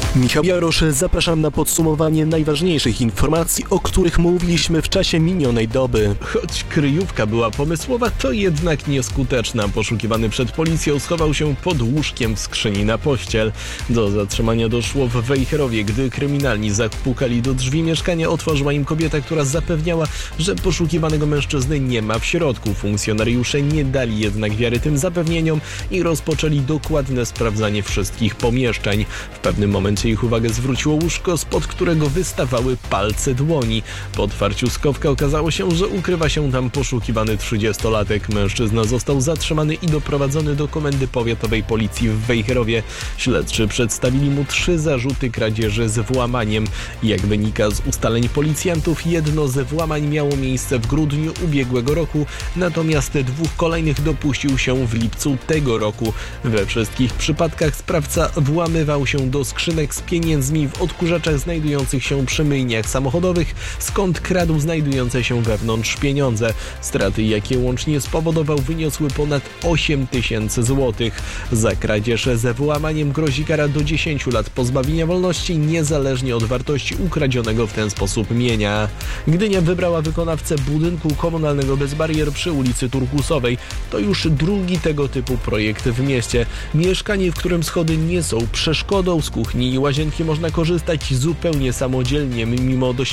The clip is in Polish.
Michał Jarosz, zapraszam na podsumowanie najważniejszych informacji, o których mówiliśmy w czasie minionej doby. Choć kryjówka była pomysłowa, to jednak nieskuteczna. Poszukiwany przed policją schował się pod łóżkiem w skrzyni na pościel. Do zatrzymania doszło w Wejherowie, gdy kryminalni zapukali do drzwi mieszkania. Otworzyła im kobieta, która zapewniała, że poszukiwanego mężczyzny nie ma w środku. Funkcjonariusze nie dali jednak wiary tym zapewnieniom i rozpoczęli dokładne sprawdzanie wszystkich pomieszczeń. W pewnym momencie ich uwagę zwróciło łóżko, spod którego wystawały palce dłoni. Po otwarciu skowka okazało się, że ukrywa się tam poszukiwany 30-latek. Mężczyzna został zatrzymany i doprowadzony do Komendy Powiatowej Policji w Wejherowie. Śledczy przedstawili mu 3 zarzuty kradzieży z włamaniem. Jak wynika z ustaleń policjantów, jedno ze włamań miało miejsce w grudniu ubiegłego roku, natomiast 2 kolejnych dopuścił się w lipcu tego roku. We wszystkich przypadkach sprawca włamywał się do skrzynek z pieniędzmi w odkurzaczach znajdujących się przy myjniach samochodowych, skąd kradł znajdujące się wewnątrz pieniądze. Straty, jakie łącznie spowodował, wyniosły ponad 8 000 złotych. Za kradzież ze włamaniem grozi kara do 10 lat pozbawienia wolności, niezależnie od wartości ukradzionego w ten sposób mienia. Gdynia wybrała wykonawcę budynku komunalnego bez barier przy ulicy Turkusowej. To już drugi tego typu projekt w mieście. Mieszkanie, w którym schody nie są przeszkodą, z kuchni i łazienki można korzystać zupełnie samodzielnie, mimo